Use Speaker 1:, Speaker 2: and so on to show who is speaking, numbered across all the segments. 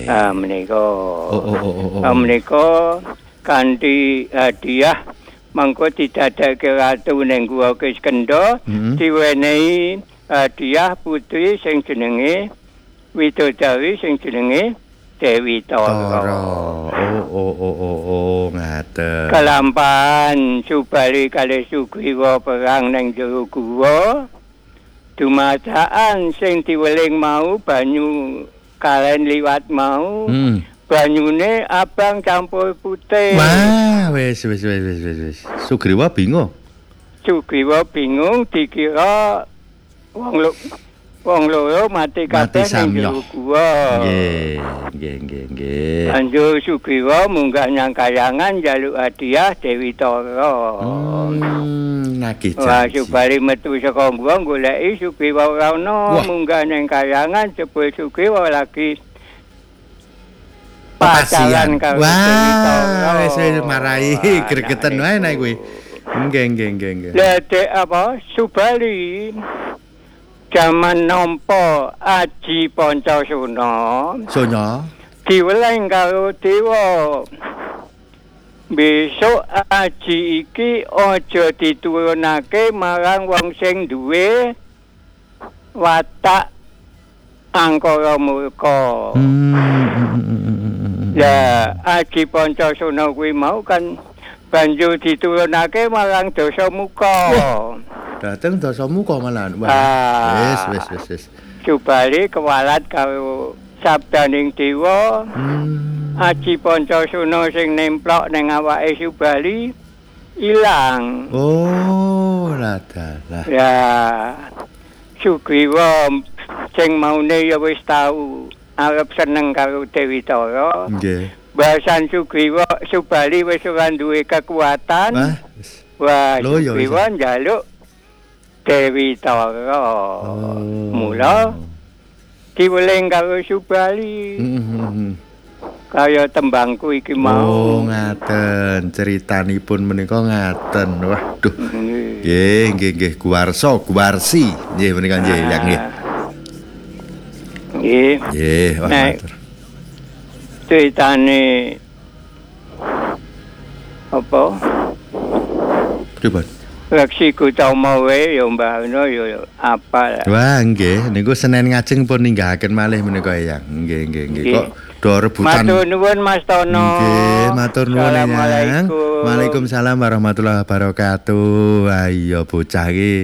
Speaker 1: Menika. Menika kanthi hadiah mangko didadake ratu ning Guwa Kiskendha diwenehi hadiah putri sing jenenge Widodari sing jenenge Dewi Tara.
Speaker 2: Ngaten.
Speaker 1: Kelampahan Subali kalih Sugriwa perang ning jero guwa. Dumadaan sing diweling mau banyu kalen liwat mau. Banyune abang campur putih.
Speaker 2: Wah, wis. Sugriwa bingung.
Speaker 1: Sugriwa bingung dikira wong loro mati kabeh ning jero guwa.
Speaker 2: Nggih.
Speaker 1: Anjur Sugriwa munggah nyang kayangan njaluk hadiah Dewi Tara.
Speaker 2: Nagih janji.
Speaker 1: Wah, Subali metu saka guwa goleki Sugriwa ora ana, munggah ning kayangan jebul Sugriwa lagi pacaran karo Dewi Tara.
Speaker 2: Wis marai gregeten wae nek kuwi. Nggih.
Speaker 1: Lah apa Subali jaman nampa Aji Pancasona.
Speaker 2: Sonya
Speaker 1: Diweling karo dewa. Besok aji iki aja diturunake marang wong sing duwe watak angkara murka. Ya, Aji Pancasona kuwi mau kan banjur diturunake marang Dasamuka.
Speaker 2: Dateng Dasamuka malahan. Wis.
Speaker 1: Subali kewalat karo sabdaning dewa. Aji Pancasona sing nemplok ning awake Subali ilang.
Speaker 2: Oh, ladalah.
Speaker 1: Ya. Sugriwa sing maune ya wis tau arep seneng karo Dewi Tara.
Speaker 2: Nggih.
Speaker 1: Bahasan Sugriwa Subali wis ora duwe kekuatan. Wah, Sugriwa njaluk Dewi Tara. Mula diweling karo Subali. Kaya tembangku iki mau.
Speaker 2: Ngaten ceritanipun menika ngaten. Waduh. Nggih. Guwarsi. Nggih menika nggih, yang nggih. Nggih, matur.
Speaker 1: Ceritane apa?
Speaker 2: Pripun?
Speaker 1: Reksi Gutama wae ya mbahno ya apal.
Speaker 2: Wah, nggih, niku Senin ngajeng pun ninggahaken malih menika ya. Nggih. Kok do rebutan.
Speaker 1: Matur nuwun Mas Tono.
Speaker 2: Nggih, matur nuwun Yang. Waalaikumsalam warahmatullahi wabarakatuh. Ayo bocah iki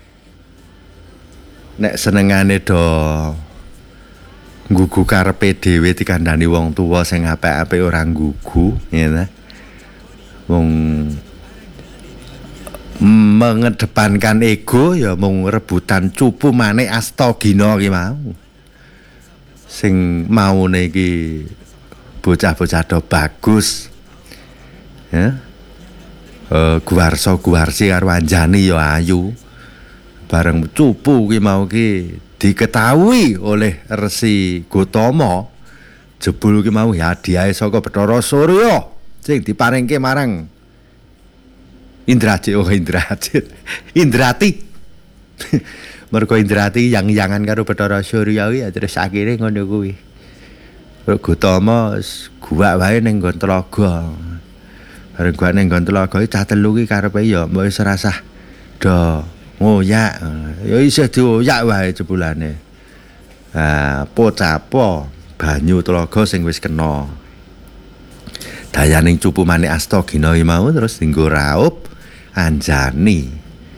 Speaker 2: nek senengane do nggugu karepe dhewe dikandhani wong tuwa sing apik-apik ora nggugu, ngene. Wong mengedepankan ego ya mung rebutan cupu maneh Astagina ki mau. Sing maune iki bocah-bocah do bagus. Ya. Guwarsi karo Anjani ya ayu. Bareng cupu ki mau ki diketahui oleh Resi Gotama jebul ki mau hadiah saka Bathara Surya sing diparingke marang Indrati. Mergo Indrati yang-yangan karo Bathara Surya kuwi terus akhire ngono kuwi. Gotama guwak wae ning nggon tlaga. Bareng guwak ning nggon tlaga iki cah telu ki karepe ya mbok wis rasah do ngoyak. Ya isih dioyak wae jebulane. Pocapo banyu tlaga sing wis kena. Dayaning cupu maneh Astagina mau terus dinggo raup Anjani.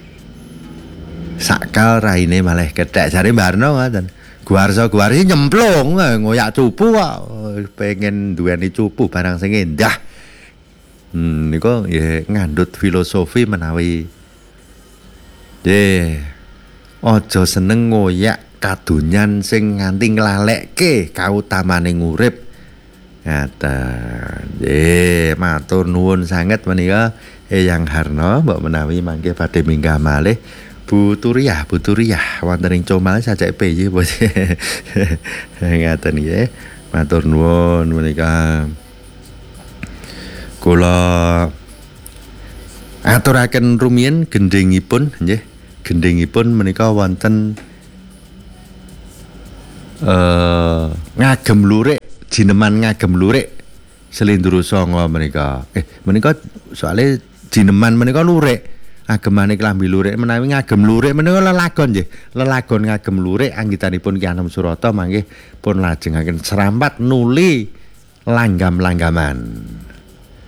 Speaker 2: Sakal raine malih kethek jare Barno ngoten. Guwarsi nyemplung ngoyak cupu kok pengen duweni cupu barang sing endah. Niku ya ngandhut filosofi menawi aja seneng ngoyak kadonyan sing nganti nglalekke kautamaning urip. Ngaten. Matur nuwun sanget menika Eyang Harno mbok menawi mangke badhe minggah malih Bu Turiah wonten ing Comal sajake piye bos. Ngaten nggih. Matur nuwun menika. Kula aturaken rumiyin gendhingipun nggih. Gendhingipun menika wonten ngagem lurik jineman ngagem lurik Slendro Songo menika. Menika soalnya jineman menika lurik. Agemane klambi lurik menawi ngagem lurik menika lelagon nggih. Lelagon ngagem lurik anggitanipun Ki Anom Surata mangke pun lajengaken serampat nuli langgam-langgaman.